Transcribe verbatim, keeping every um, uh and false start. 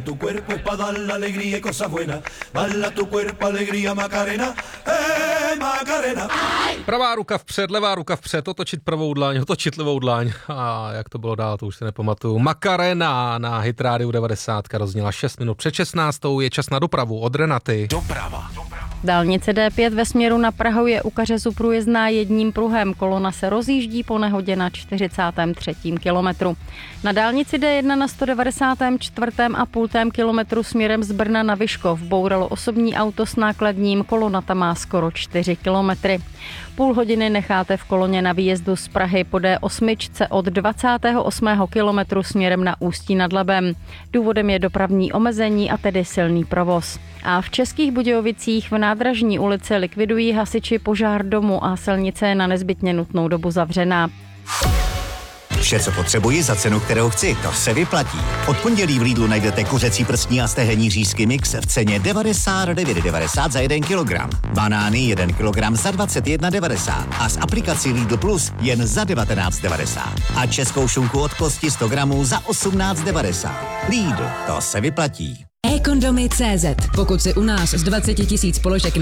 Tu cuerpo es pa' dar la alegría y cosas buenas. Bala tu cuerpo, alegría, Macarena. Eh, Macarena. Pravá ruka vpřed, levá ruka vpřed, otočit pravou dlaň, otočit levou dlaň. A jak to bylo dál, to už si nepamatuju. Macarena na Hit Radio devadesát rozněla šest minut před šestnáctou, je čas na dopravu od Renaty. Doprava. Dálnice D pět ve směru na Prahu je u Kařezu průjezdná jedním pruhem. Kolona se rozjíždí po nehodě na čtyřicátém třetím kilometru. Na dálnici D jedna na sto devadesátém čtvrtém a půltém kilometru směrem z Brna na Vyškov bouralo osobní auto s nákladním, kolona tam má skoro čtyři kilometry. Půl hodiny necháte v koloně na výjezdu z Prahy po D osm od dvacátého osmého kilometru směrem na Ústí nad Labem. Důvodem je dopravní omezení a tedy silný provoz. A v Českých Budějovicích v Nádražní ulici likvidují hasiči požár domu a silnice je na nezbytně nutnou dobu zavřená. Vše, co potřebuji za cenu, kterou chci, to se vyplatí. Od pondělí v Lidlu najdete kuřecí prstní a stehenní řízky mix v ceně devadesát devět devadesát za jeden kilogram. Banány jeden kilogram za dvacet jedna devadesát a s aplikací Lidl Plus jen za devatenáct devadesát. A českou šunku od kosti sto gramů za osmnáct devadesát. Lidl, to se vyplatí. e-kondomy tečka cé zet. Pokud si u nás z dvacet tisíc položek